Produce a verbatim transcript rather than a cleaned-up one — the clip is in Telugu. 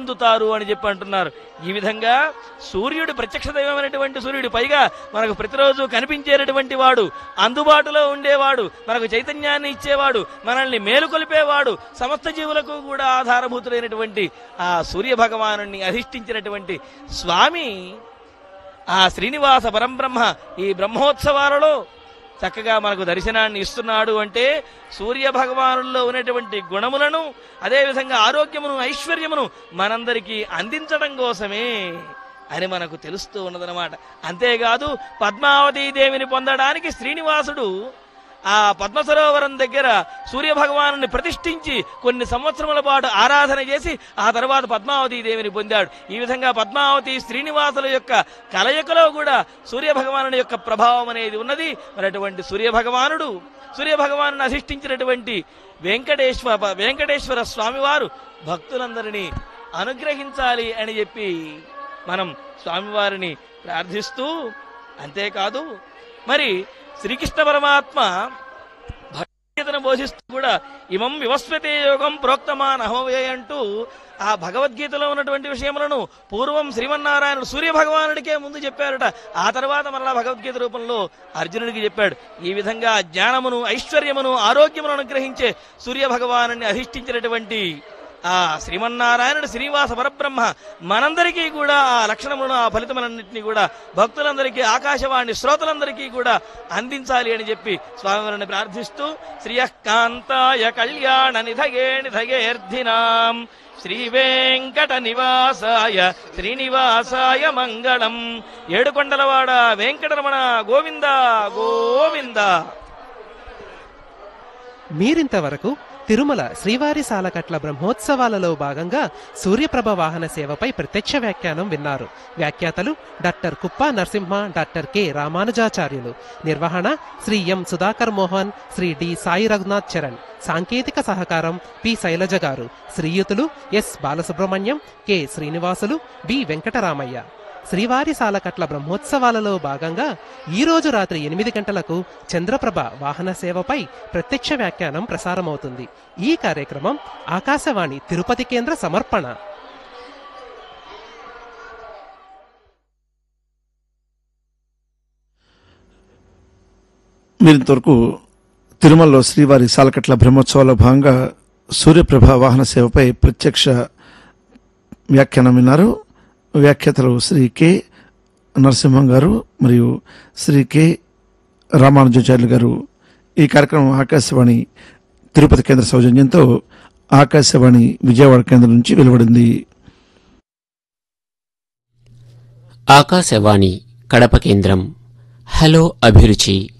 పొందుతారు అని చెప్పి అంటున్నారు. ఈ విధంగా సూర్యుడు ప్రత్యక్ష దైవమైనటువంటి సూర్యుడు, పైగా మనకు ప్రతిరోజు కనిపించేటటువంటి వాడు, అందుబాటులో ఉండేవాడు, మనకు చైతన్యాన్ని ఇచ్చేవాడు, మనల్ని మేలుకొలిపేవాడు, సమస్త జీవులకు కూడా ఆధారభూతులైనటువంటి ఆ సూర్య భగవానుణ్ణి అధిష్ఠించినటువంటి స్వామి ఆ శ్రీనివాస పరంబ్రహ్మ ఈ బ్రహ్మోత్సవాలలో చక్కగా మనకు దర్శనాన్ని ఇస్తున్నాడు. అంటే సూర్య భగవానుల్లో ఉన్నటువంటి గుణములను, అదేవిధంగా ఆరోగ్యమును, ఐశ్వర్యమును మనందరికీ అందించడం కోసమే అని మనకు తెలుస్తూ ఉన్నదనమాట. అంతేకాదు పద్మావతీ దేవిని పొందడానికి శ్రీనివాసుడు ఆ పద్మ సరోవరం దగ్గర సూర్య భగవాను ప్రతిష్ఠించి కొన్ని సంవత్సరముల పాటు ఆరాధన చేసి ఆ తర్వాత పద్మావతీ దేవిని పొందాడు. ఈ విధంగా పద్మావతి శ్రీనివాసుల యొక్క కలయికలో కూడా సూర్య భగవాను యొక్క ప్రభావం అనేది ఉన్నది. మరి అటువంటి సూర్య భగవానుడు సూర్య భగవాను అధిష్ఠించినటువంటి వెంకటేశ్వర వెంకటేశ్వర స్వామివారు భక్తులందరినీ అనుగ్రహించాలి అని చెప్పి మనం స్వామివారిని ప్రార్థిస్తూ, అంతేకాదు మరి శ్రీకృష్ణ పరమాత్మ భగవద్గీతను బోధిస్తూ కూడా ఇమం వివస్వతే యోగం ప్రోక్తమాన్ అహమవే అంటూ ఆ భగవద్గీతలో ఉన్నటువంటి విషయములను పూర్వం శ్రీమన్నారాయణుడు సూర్య భగవానుడికే ముందు చెప్పారట. ఆ తర్వాత మరలా భగవద్గీత రూపంలో అర్జునుడికి చెప్పాడు. ఈ విధంగా జ్ఞానమును, ఐశ్వర్యమును, ఆరోగ్యమును అనుగ్రహించే సూర్య భగవానుని అధిష్ఠించినటువంటి ఆ శ్రీమన్నారాయణుడు శ్రీనివాస పరబ్రహ్మ మనందరికీ కూడా ఆ లక్షణములను, ఆ ఫలితములన్నింటినీ కూడా భక్తులందరికీ, ఆకాశవాణి శ్రోతలందరికీ కూడా అందించాలి అని చెప్పి స్వామివారిని ప్రార్థిస్తూ శ్రియకాంతాయ కళ్యాణ నిధగే నిధగేర్ధినాం శ్రీ వెంకట నివాసాయ శ్రీనివాసాయ మంగళం. ఏడుకొండలవాడ వెంకటరమణ గోవింద గోవింద. మీరింతవరకు తిరుమల శ్రీవారి సాలకట్ల బ్రహ్మోత్సవాలలో భాగంగా సూర్యప్రభ వాహన సేవపై ప్రత్యక్ష వ్యాఖ్యానం విన్నారు. వ్యాఖ్యాతలు డాక్టర్ కుప్ప నరసింహ, డాక్టర్ కె రామానుజాచార్యులు. నిర్వహణ శ్రీ ఎం సుధాకర్ మోహన్, శ్రీ డి సాయి రఘునాథ్ చరణ్. సాంకేతిక సహకారం పి శైలజ గారు. శ్రీయుతులు yes Balasubrahmanyam, K Srinivasulu, B Venkataramayya. శ్రీవారి సాలకట్ల బ్రహ్మోత్సవాలలో భాగంగా ఈ రోజు రాత్రి ఎనిమిది గంటలకు చంద్రప్రభ వాహన సేవపై ప్రత్యక్ష వ్యాఖ్యానం ప్రసారమవుతుంది. ఈ కార్యక్రమం ఆకాశవాణి తిరుపతి కేంద్ర సమర్పణ. మీరింతవరకు తిరుమలలో శ్రీవారి సాలకట్ల బ్రహ్మోత్సవాల్లో భాగంగా సూర్యప్రభ వాహన సేవపై ప్రత్యక్ష వ్యాఖ్యానం విన్నారు. వ్యాఖ్యాతలు శ్రీ కె నరసింహం గారు మరియు శ్రీ కె రామానుజాచార్యులు గారు. ఈ కార్యక్రమం ఆకాశవాణి తిరుపతి కేంద్ర సౌజన్యంతో ఆకాశవాణి విజయవాడ కేంద్రం నుంచి వెలువడింది. ఆకాశవాణి కడప కేంద్రం. హలో అభిరుచి